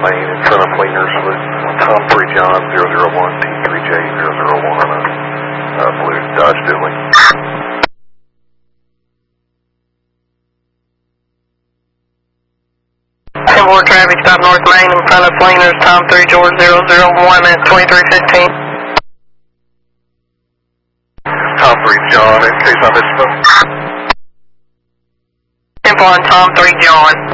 Main in front of Cleaners with Tom 3 John 001 T3J 001 blue Dodge Dually. 10-4 traffic, stop North Main in front of Cleaners, Tom 3 George 001 at 2315. Tom 3 John, in case I missed them. 10-4 on Tom 3 John.